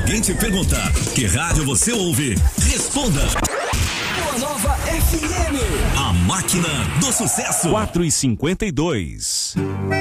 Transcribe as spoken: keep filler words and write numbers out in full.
alguém te perguntar que rádio você ouve, responda. Boa Nova F M. A máquina do sucesso. quatro e cinquenta e dois.